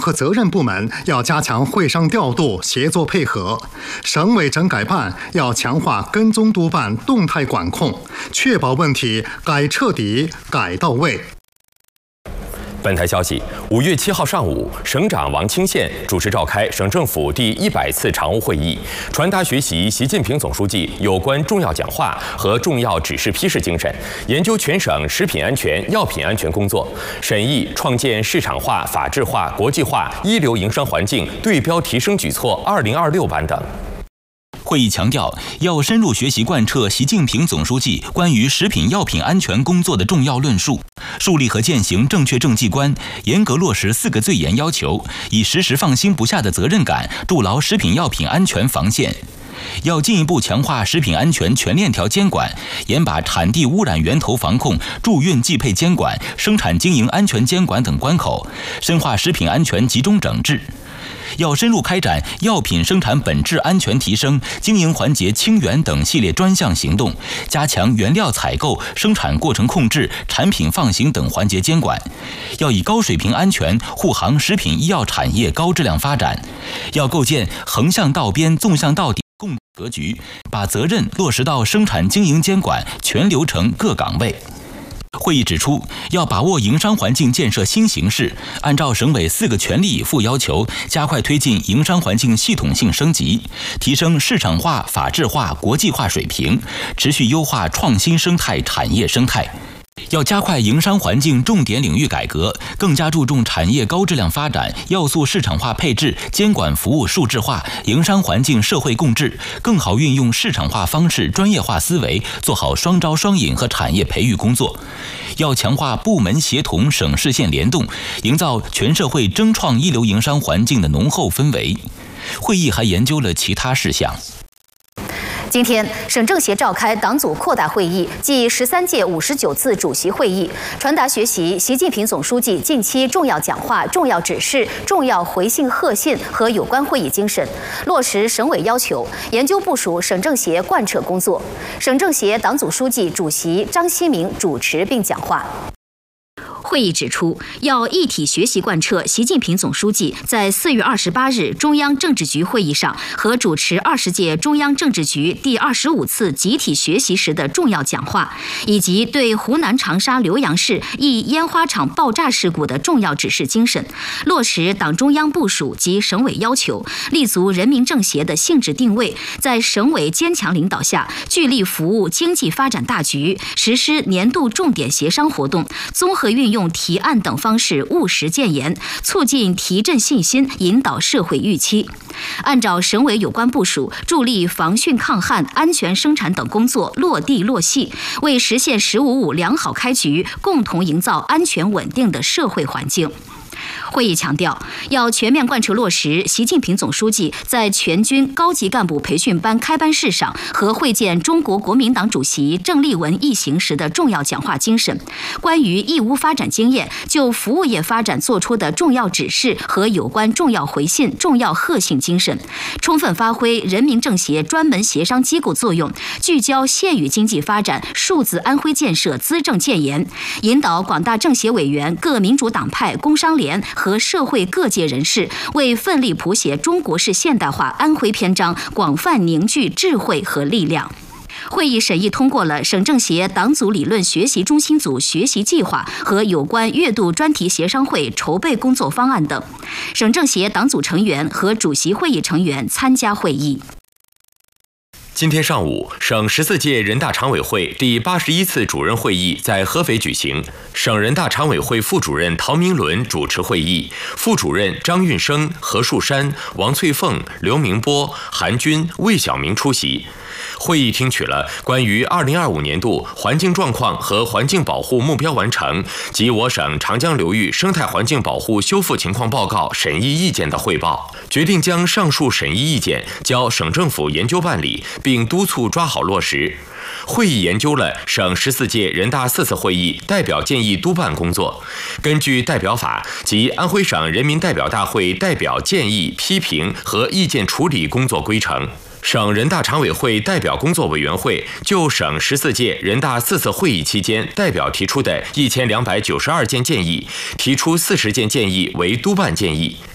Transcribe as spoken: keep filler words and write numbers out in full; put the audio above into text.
和责任部门要加强会商调度、协作配合；省委整改办要强化跟踪督办、动态管控，确保问题改彻底、改到位。 本台消息，五月七号上午，省长王清县主持召开省政府第一百次常务会议，传达学习习近平总书记有关重要讲话和重要指示批示精神，研究全省食品安全、药品安全工作，审议创建市场化、法治化、国际化一流营商环境对标提升举措二零二六版等。 会议强调，要深入学习贯彻习近平总书记关于食品药品安全工作的重要论述，树立和践行正确政绩观，严格落实四个最严要求，以时时放心不下的责任感筑牢食品药品安全防线。要进一步强化食品安全全链条监管，严把产地污染源头防控、驻运寄配监管、生产经营安全监管等关口，深化食品安全集中整治。要深入开展药品生产本质安全提升、经营环节清源等系列专项行动，加强原料采购、生产过程控制、产品放行等环节监管。要以高水平安全护航食品医药产业高质量发展。要构建横向到边、纵向到底共格局，把责任落实到生产经营监管全流程各岗位。会议指出，要把握营商环境建设新形势，按照省委四个全力以赴要求，加快推进营商环境系统性升级，提升市场化、法治化、国际化水平，持续优化创新生态、产业生态。要加快营商环境重点领域改革，更加注重产业高质量发展，要素市场化配置、监管服务数字化、营商环境社会共治，更好运用市场化方式、专业化思维，做好双招双引和产业培育工作。要强化部门协同、省市县联动，营造全社会争创一流营商环境的浓厚氛围。会议还研究了其他事项。 今天，省政协召开党组扩大会议暨十三届五十九次主席会议，传达学习习近平总书记近期重要讲话、重要指示、重要回信贺信和有关会议精神，落实省委要求，研究部署省政协贯彻工作。省政协党组书记、主席张希明主持并讲话。会议指出，要一体学习贯彻习近平总书记在四月二十八日中央政治局会议上和主持二十届中央政治局第二十五次集体学习时的重要讲话，以及对湖南长沙浏阳市一烟花厂爆炸事故的重要指示精神，落实党中央部署及省委要求，立足人民政协的性质定位，在省委坚强领导下，聚力服务经济发展大局，实施年度重点协商活动，综合运用用提案等方式务实建言，促进提振信心，引导社会预期。按照省委有关部署，助力防汛抗旱、安全生产等工作落地落细，为实现“十五五”良好开局，共同营造安全稳定的社会环境。会议强调，要全面贯彻落实习近平总书记在全军高级干部培训班开班式上和会见中国国民党主席郑丽文一行时的重要讲话精神，关于义乌发展经验就服务业发展作出的重要指示和有关重要回信、重要贺信精神，充分发挥人民政协专门协商机构作用，聚焦县域经济发展、数字安徽建设资政建言，引导广大政协委员、各民主党派、工商联和社会各界人士为奋力谱写中国式现代化安徽篇章广泛凝聚智慧和力量。会议审议通过了省政协党组理论学习中心组学习计划和有关月度专题协商会筹备工作方案等。省政协党组成员和主席会议成员参加会议。 今天上午，省十四届人大常委会第八十一次主任会议在合肥举行。省人大常委会副主任陶明伦主持会议，副主任张运生、何树山、王翠凤、刘明波、韩军、魏晓明出席。会议听取了关于二零二五年度环境状况和环境保护目标完成及我省长江流域生态环境保护修复情况报告审议意见的汇报，决定将上述审议意见交省政府研究办理，并督促抓好落实。会议研究了省十四届人大四次会议代表建议督办工作，根据代表法及安徽省人民代表大会代表建议、批评和意见处理工作规程，省人大常委会代表工作委员会就省十四届人大四次会议期间代表提出的一千两百九十二件建议，提出四十件建议为督办建议。